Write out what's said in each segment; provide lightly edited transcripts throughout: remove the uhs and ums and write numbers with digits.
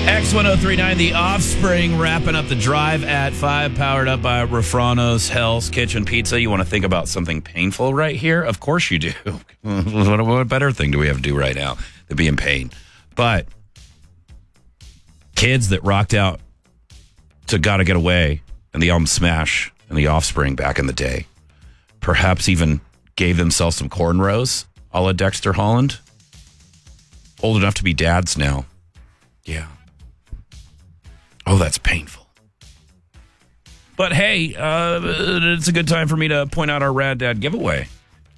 X1039, The Offspring, wrapping up the drive at 5, powered up by Rafrano's Hell's Kitchen Pizza. You want to think about something painful right here? Of course you do. What better thing do we have to do right now than be in pain? But kids that rocked out to Gotta Get Away and the album Smash and The Offspring back in the day, perhaps even gave themselves some cornrows a la Dexter Holland. Old enough to be dads now. Yeah. Oh, that's painful. But hey, it's a good time for me to point out our Rad Dad giveaway.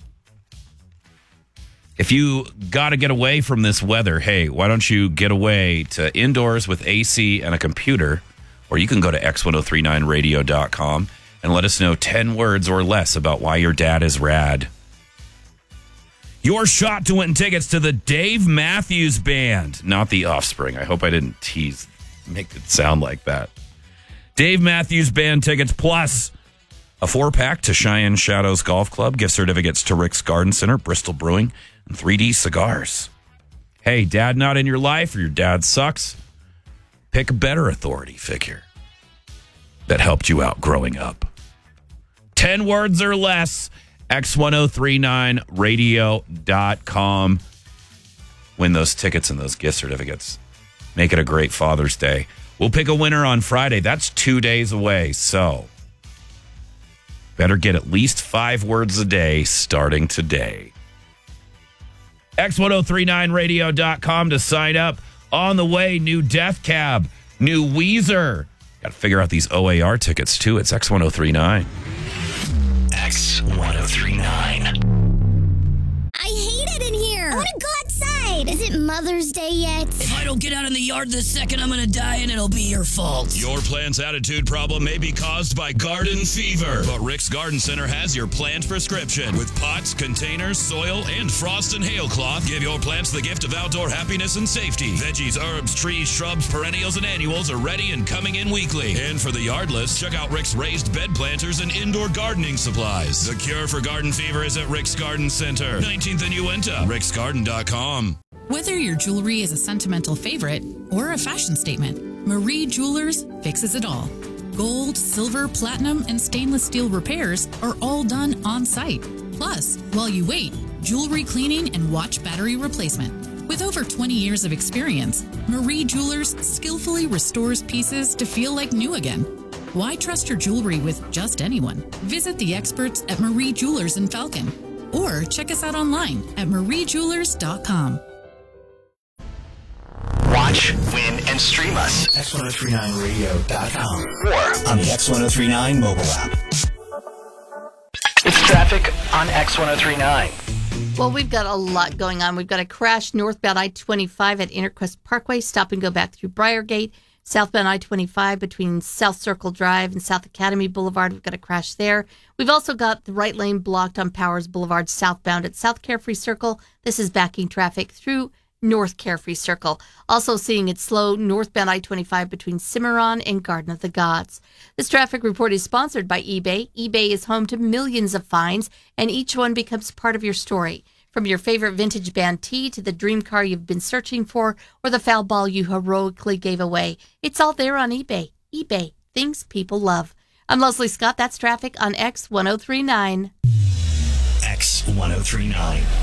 If you got to get away from this weather, hey, why don't you get away to indoors with AC and a computer, or you can go to x1039radio.com and let us know 10 words or less about why your dad is rad. Your shot to win tickets to the Dave Matthews Band, not The Offspring. I hope I didn't make it sound like that. Dave Matthews Band tickets plus a 4-pack to Cheyenne Shadows Golf Club, gift certificates to Rick's Garden Center, Bristol Brewing, and 3D Cigars. Hey, dad not in your life, or your dad sucks? Pick a better authority figure that helped you out growing up. 10 words or less. X1039radio.com. Win those tickets and those gift certificates. Make it a great Father's Day. We'll pick a winner on Friday. That's 2 days away, so better get at least 5 words a day starting today. X1039radio.com to sign up. On the way, new Death Cab, new Weezer. Got to figure out these OAR tickets, too. It's X1039. X1039. I hate it in here. I want to go outside. Is it Mother's Day yet? If I don't get out in the yard this second, I'm going to die and it'll be your fault. Your plant's attitude problem may be caused by garden fever, but Rick's Garden Center has your plant prescription. With pots, containers, soil, and frost and hail cloth, give your plants the gift of outdoor happiness and safety. Veggies, herbs, trees, shrubs, perennials, and annuals are ready and coming in weekly. And for the yardless, check out Rick's raised bed planters and indoor gardening supplies. The cure for garden fever is at Rick's Garden Center, 19th and Uinta, ricksgarden.com. Whether your jewelry is a sentimental favorite or a fashion statement, Marie Jewelers fixes it all. Gold, silver, platinum, and stainless steel repairs are all done on site. Plus, while you wait, jewelry cleaning and watch battery replacement. With over 20 years of experience, Marie Jewelers skillfully restores pieces to feel like new again. Why trust your jewelry with just anyone? Visit the experts at Marie Jewelers in Falcon, or check us out online at mariejewelers.com. Watch, win, and stream us. X1039radio.com or on the X1039 mobile app. It's traffic on X1039. Well, we've got a lot going on. We've got a crash northbound I-25 at Interquest Parkway. Stop and go back through Briargate. Southbound I-25 between South Circle Drive and South Academy Boulevard. We've got a crash there. We've also got the right lane blocked on Powers Boulevard southbound at South Carefree Circle. This is backing traffic through North Carefree Circle. Also seeing it slow northbound I-25 between Cimarron and Garden of the Gods. This traffic report is sponsored by eBay. eBay is home to millions of finds, and each one becomes part of your story. From your favorite vintage band tee to the dream car you've been searching for or the foul ball you heroically gave away, it's all there on eBay. eBay, things people love. I'm Leslie Scott. That's traffic on X1039. X1039.